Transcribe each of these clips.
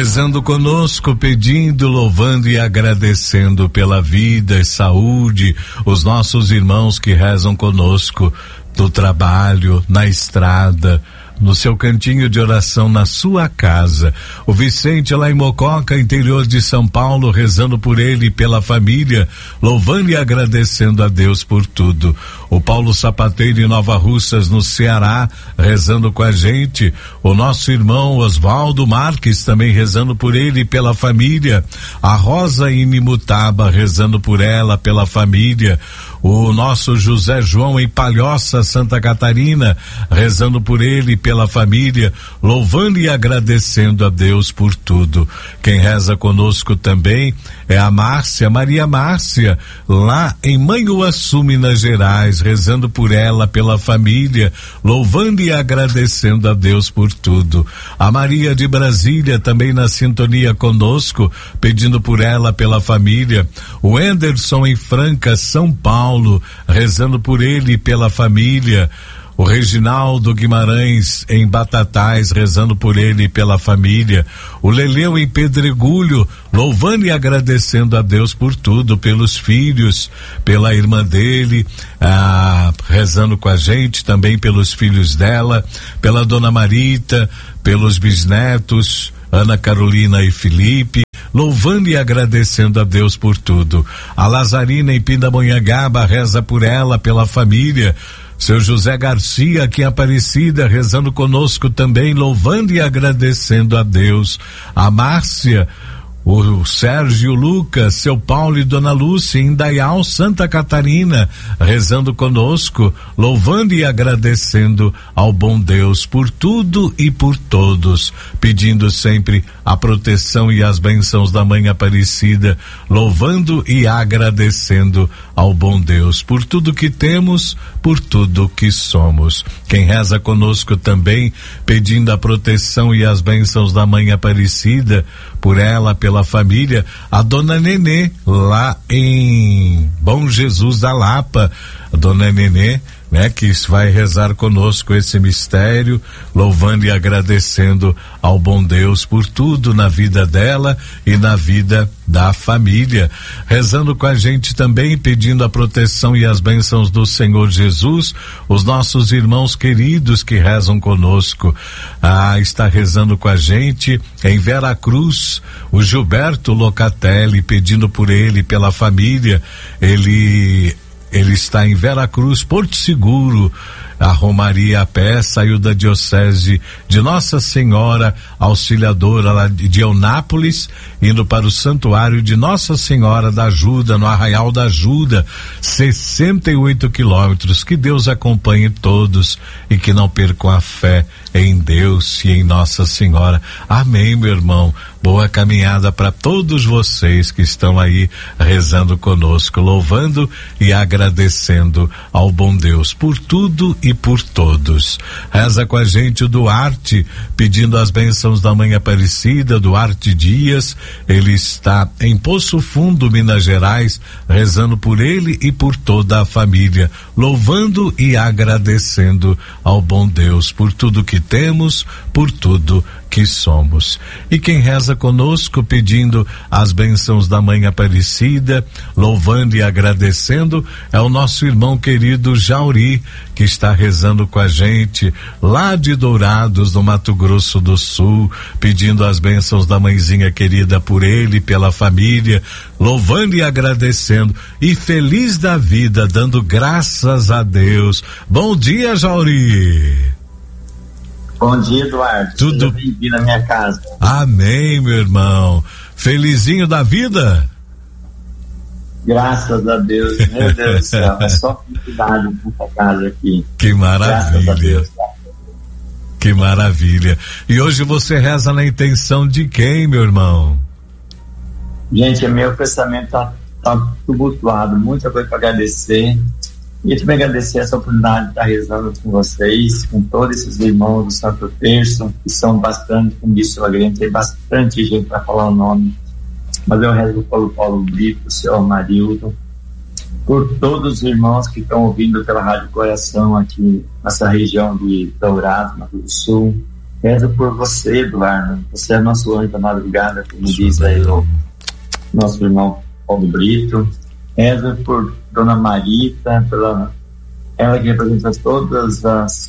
rezando conosco, pedindo, louvando e agradecendo pela vida e saúde, os nossos irmãos que rezam conosco no trabalho, na estrada, no seu cantinho de oração, na sua casa. O Vicente lá em Mococa, interior de São Paulo, rezando por ele e pela família, louvando e agradecendo a Deus por tudo. O Paulo Sapateiro em Nova Russas, no Ceará, rezando com a gente. O nosso irmão Oswaldo Marques também rezando por ele e pela família. A Rosa em Nimutaba, rezando por ela, pela família. O nosso José João em Palhoça, Santa Catarina, rezando por ele e pela família, louvando e agradecendo a Deus por tudo. Quem reza conosco também é a Márcia, Maria Márcia, lá em Manhuaçu, Minas Gerais, rezando por ela, pela família, louvando e agradecendo a Deus por tudo. A Maria de Brasília também na sintonia conosco, pedindo por ela, pela família. O Anderson em Franca, São Paulo, rezando por ele e pela família. O Reginaldo Guimarães em Batatais, rezando por ele e pela família. O Leleu em Pedregulho, louvando e agradecendo a Deus por tudo, pelos filhos, pela irmã dele, rezando com a gente, também pelos filhos dela, pela dona Marita, pelos bisnetos, Ana Carolina e Felipe, louvando e agradecendo a Deus por tudo. A Lazarina em Pindamonhangaba reza por ela, pela família. Seu José Garcia aqui em Aparecida, rezando conosco também, louvando e agradecendo a Deus. A Márcia, o Sérgio Lucas, seu Paulo e Dona Lúcia em Indaial, Santa Catarina, rezando conosco, louvando e agradecendo ao bom Deus por tudo e por todos, pedindo sempre a proteção e as bênçãos da Mãe Aparecida, louvando e agradecendo ao bom Deus por tudo que temos, por tudo que somos. Quem reza conosco também, pedindo a proteção e as bênçãos da Mãe Aparecida, por ela, pela família, a dona Nenê, lá em Bom Jesus da Lapa, a dona Nenê, né, que vai rezar conosco esse mistério, louvando e agradecendo ao bom Deus por tudo na vida dela e na vida da família, rezando com a gente também, pedindo a proteção e as bênçãos do Senhor Jesus, os nossos irmãos queridos que rezam conosco. Está rezando com a gente em Veracruz, o Gilberto Locatelli, pedindo por ele, pela família. Ele está em Veracruz, Porto Seguro. A Romaria a pé saiu da diocese de Nossa Senhora Auxiliadora lá de Eunápolis, indo para o santuário de Nossa Senhora da Ajuda, no Arraial da Ajuda, 68 quilômetros. Que Deus acompanhe todos e que não percam a fé em Deus e em Nossa Senhora. Amém, meu irmão. Boa caminhada para todos vocês que estão aí rezando conosco, louvando e agradecendo ao bom Deus por tudo e por todos. Reza com a gente o Duarte, pedindo as bênçãos da Mãe Aparecida. Duarte Dias, ele está em Poço Fundo, Minas Gerais, rezando por ele e por toda a família, louvando e agradecendo ao bom Deus por tudo que temos, por tudo que somos. E quem reza conosco, pedindo as bênçãos da Mãe Aparecida, louvando e agradecendo, é o nosso irmão querido Jauri, que está rezando com a gente lá de Dourados, no Mato Grosso do Sul, pedindo as bênçãos da mãezinha querida por ele, pela família, louvando e agradecendo e feliz da vida, dando graças a Deus. Bom dia, Jauri. Bom dia, Eduardo. Tudo bem-vindo à minha casa. Amém, meu irmão. Felizinho da vida? Graças a Deus, meu Deus do céu. É só felicidade nessa casa aqui. Que maravilha. Graças a Deus. Que maravilha. E hoje você reza na intenção de quem, meu irmão? Gente, meu pensamento tá tumultuado, muita coisa para agradecer. E também agradecer essa oportunidade de estar rezando com vocês, com todos esses irmãos do Santo Terço, que são bastante, como disse o Agrente, tem bastante gente para falar o nome. Mas eu rezo pelo Paulo Brito, o senhor Marildo, por todos os irmãos que estão ouvindo pela Rádio Coração aqui nessa região de Dourados, Mato do Sul, Rezo por você, Eduardo. Você é nosso anjo da madrugada, como diz aí o nosso irmão Paulo Brito. Rezo por Dona Marita, ela que representa todas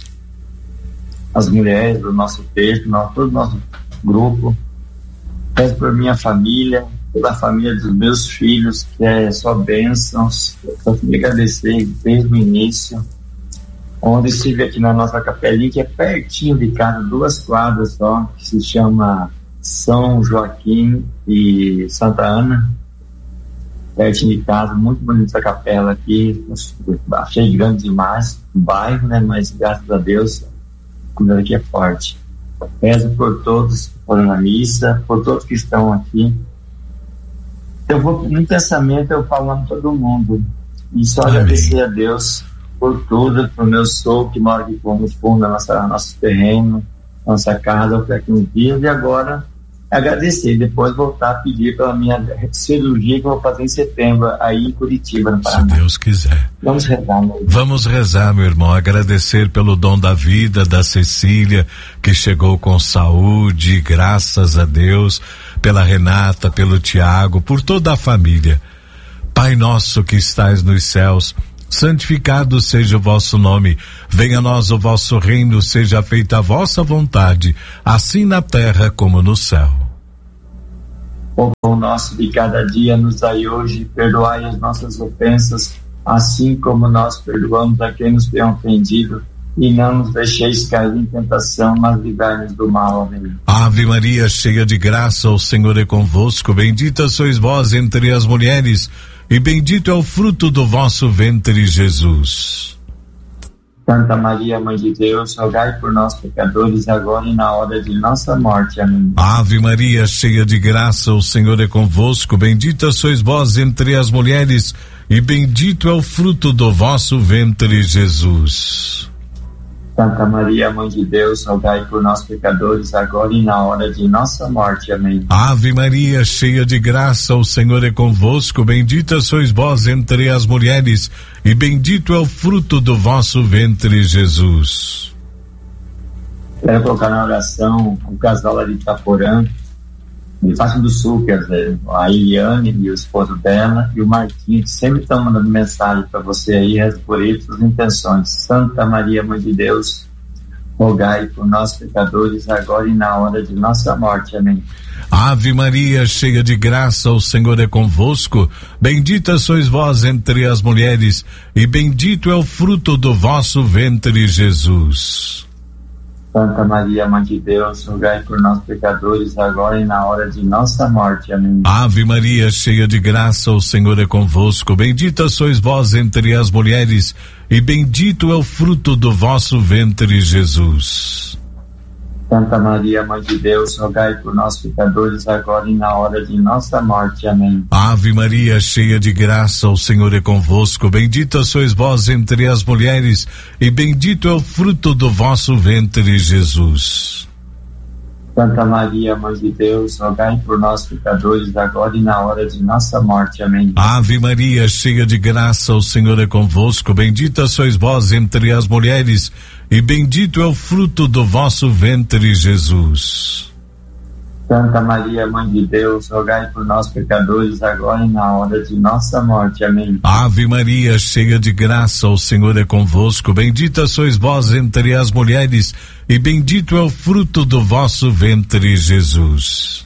as mulheres do nosso texto, todo o nosso grupo. Rezo por minha família, pela família dos meus filhos, que é só bênçãos. Só queria agradecer desde o início, onde estive aqui na nossa capelinha, que é pertinho de casa, 2 quadras só, que se chama São Joaquim e Santa Ana, pertinho de casa, muito bonita a capela aqui, achei grande demais, o bairro, né, mas graças a Deus, a comunidade aqui é forte. Rezo por todos que foram na missa, por todos que estão aqui. Eu vou, no pensamento, eu falo para todo mundo, e só agradecer a Deus por tudo, pro meu sogro que mora aqui no fundo da nosso terreno, nossa casa, por aqui uns dias, e agora agradecer, depois voltar a pedir pela minha cirurgia que eu vou fazer em setembro, aí em Curitiba, no Paraná. Se Deus quiser. Vamos rezar, meu irmão. Vamos rezar, meu irmão, agradecer pelo dom da vida da Cecília, que chegou com saúde, graças a Deus, pela Renata, pelo Tiago, por toda a família. Pai nosso que estais nos céus, santificado seja o vosso nome, venha a nós o vosso reino, seja feita a vossa vontade, assim na terra como no céu. O pão nosso de cada dia nos dai hoje, perdoai as nossas ofensas, assim como nós perdoamos a quem nos tem ofendido, e não nos deixeis cair em tentação, mas livrai-nos do mal. Amém. Ave Maria, cheia de graça, o Senhor é convosco, bendita sois vós entre as mulheres, e bendito é o fruto do vosso ventre, Jesus. Santa Maria, Mãe de Deus, rogai por nós pecadores, agora e na hora de nossa morte. Amém. Ave Maria, cheia de graça, o Senhor é convosco, bendita sois vós entre as mulheres, e bendito é o fruto do vosso ventre, Jesus. Santa Maria, Mãe de Deus, rogai por nós pecadores, agora e na hora de nossa morte. Amém. Ave Maria, cheia de graça, o Senhor é convosco, bendita sois vós entre as mulheres, e bendito é o fruto do vosso ventre, Jesus. Quero colocar na oração o casal lá de Itaporã, de Fácil do Sul, quer dizer, a Eliane e o esposo dela, e o Marquinhos, que sempre estão mandando mensagem para você aí, rezo por eles, suas intenções. Santa Maria, Mãe de Deus, rogai por nós pecadores, agora e na hora de nossa morte. Amém. Ave Maria, cheia de graça, o Senhor é convosco, bendita sois vós entre as mulheres, e bendito é o fruto do vosso ventre, Jesus. Santa Maria, Mãe de Deus, rogai por nós pecadores, agora e na hora de nossa morte. Amém. Ave Maria, cheia de graça, o Senhor é convosco, bendita sois vós entre as mulheres, e bendito é o fruto do vosso ventre, Jesus. Santa Maria, Mãe de Deus, rogai por nós pecadores, agora e na hora de nossa morte. Amém. Ave Maria, cheia de graça, o Senhor é convosco, bendita sois vós entre as mulheres, e bendito é o fruto do vosso ventre, Jesus. Santa Maria, Mãe de Deus, rogai por nós pecadores, agora e na hora de nossa morte. Amém. Ave Maria, cheia de graça, o Senhor é convosco, bendita sois vós entre as mulheres, e bendito é o fruto do vosso ventre, Jesus. Santa Maria, Mãe de Deus, rogai por nós pecadores, agora e na hora de nossa morte. Amém. Ave Maria, cheia de graça, o Senhor é convosco, bendita sois vós entre as mulheres, e bendito é o fruto do vosso ventre, Jesus.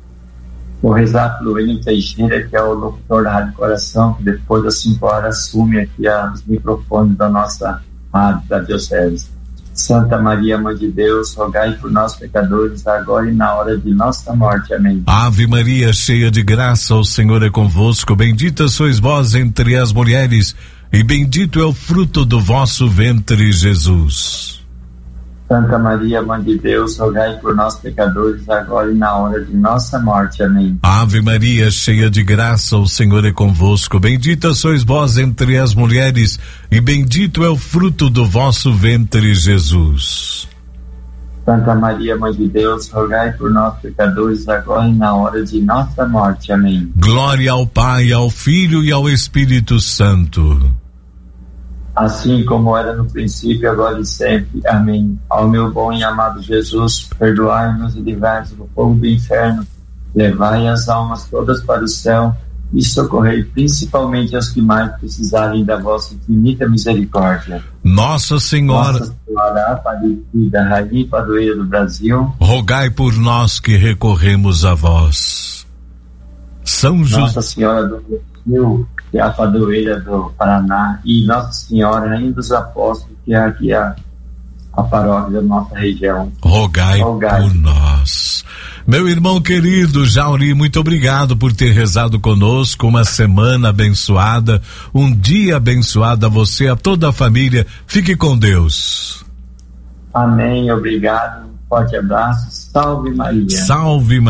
Vou rezar pelo Enio Teixeira, que é o locutor da Rádio Coração, que depois das 5 horas assume aqui os microfones da nossa rádio, da Diocese. Santa Maria, Mãe de Deus, rogai por nós pecadores, agora e na hora de nossa morte. Amém. Ave Maria, cheia de graça, o Senhor é convosco, bendita sois vós entre as mulheres, e bendito é o fruto do vosso ventre, Jesus. Santa Maria, Mãe de Deus, rogai por nós pecadores, agora e na hora de nossa morte. Amém. Ave Maria, cheia de graça, o Senhor é convosco, bendita sois vós entre as mulheres, e bendito é o fruto do vosso ventre, Jesus. Santa Maria, Mãe de Deus, rogai por nós pecadores, agora e na hora de nossa morte. Amém. Glória ao Pai, ao Filho e ao Espírito Santo. assim como era no princípio, agora e sempre. Amém. Ao meu bom e amado Jesus, perdoai-nos e livrai-nos do fogo do inferno, levai as almas todas para o céu e socorrei principalmente aos que mais precisarem da vossa infinita misericórdia. Nossa Senhora Aparecida, Rainha Padroeira do Brasil, rogai por nós que recorremos a vós. São José. Nossa Senhora do Brasil, que é a padroeira do Paraná, e Nossa Senhora, Rainha dos Apóstolos, que é aqui a paróquia da nossa região. Rogai por nós. Meu irmão querido Jauri, muito obrigado por ter rezado conosco. Uma semana abençoada, um dia abençoado a você, a toda a família. Fique com Deus. Amém, obrigado, forte abraço, salve Maria. Salve Maria.